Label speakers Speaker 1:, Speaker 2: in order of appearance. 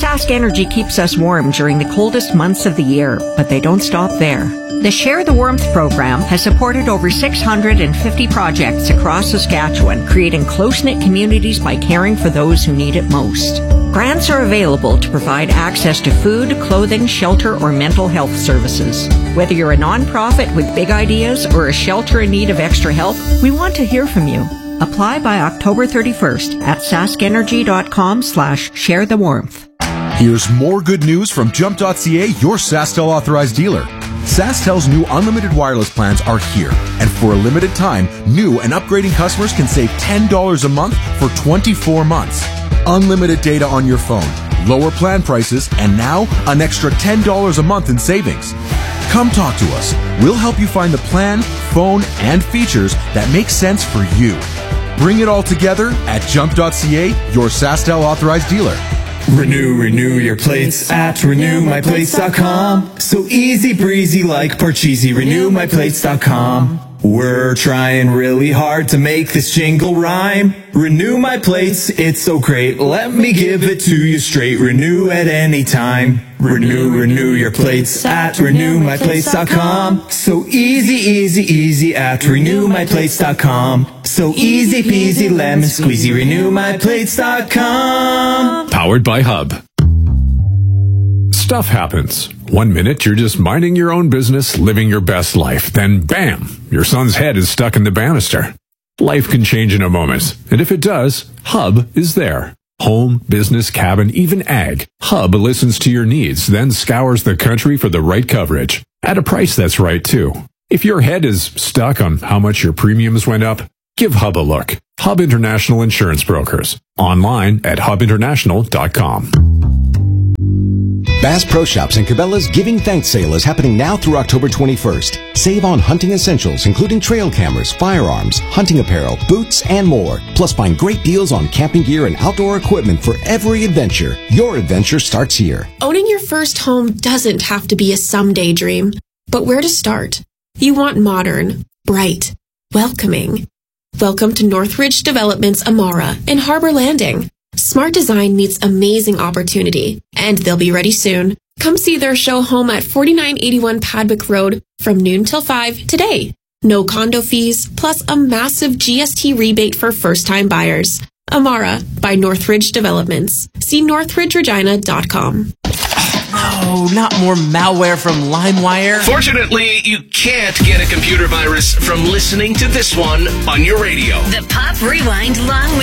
Speaker 1: Sask Energy keeps us warm during the coldest months of the year, but they don't stop there. The Share the Warmth program has supported over 650 projects across Saskatchewan, creating close-knit communities by caring for those who need it most. Grants are available to provide access to food, clothing, shelter, or mental health services. Whether you're a nonprofit with big ideas or a shelter in need of extra help, we want to hear from you. Apply by October 31st at saskenergy.com/sharethewarmth.
Speaker 2: Here's more good news from Jump.ca, your SaskTel authorized dealer. SaskTel's new unlimited wireless plans are here, and for a limited time, new and upgrading customers can save $10 a month for 24 months. Unlimited data on your phone, lower plan prices, and now an extra $10 a month in savings. Come talk to us. We'll help you find the plan, phone, and features that make sense for you. Bring it all together at Jump.ca, your SaskTel authorized dealer.
Speaker 3: Renew your plates at renewmyplates.com. So easy breezy like Parcheesi, renewmyplates.com. We're trying really hard to make this jingle rhyme. Renew my plates, it's so great. Let me give it to you straight. Renew at any time. Renew your plates at renewmyplates.com. So easy at renewmyplates.com. So easy peasy lemon squeezy, renewmyplates.com.
Speaker 4: Powered by Hub. Stuff happens. 1 minute, you're just minding your own business, living your best life. Then, bam, your son's head is stuck in the banister. Life can change in a moment. And if it does, Hub is there. Home, business, cabin, even ag. Hub listens to your needs, then scours the country for the right coverage. At a price that's right, too. If your head is stuck on how much your premiums went up, give Hub a look. Hub International Insurance Brokers. Online at hubinternational.com.
Speaker 5: Bass Pro Shops and Cabela's Giving Thanks Sale is happening now through October 21st. Save on hunting essentials, including trail cameras, firearms, hunting apparel, boots, and more. Plus, find great deals on camping gear and outdoor equipment for every adventure. Your adventure starts here.
Speaker 6: Owning your first home doesn't have to be a someday dream. But where to start? You want modern, bright, welcoming. Welcome to Northridge Developments Amara in Harbor Landing. Smart design meets amazing opportunity, and they'll be ready soon. Come see their show home at 4981 Padwick Road from noon till 5 today. No condo fees, plus a massive GST rebate for first-time buyers. Amara by Northridge Developments. See northridgeregina.com.
Speaker 7: Oh, not more malware from LimeWire.
Speaker 8: Fortunately, you can't get a computer virus from listening to this one on your radio.
Speaker 9: The Pop Rewind Long